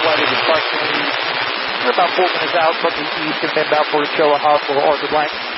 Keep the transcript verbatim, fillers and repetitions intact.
flooded approximately about four minutes out from the east and inbound for Choa Hospital, Arthur Blank.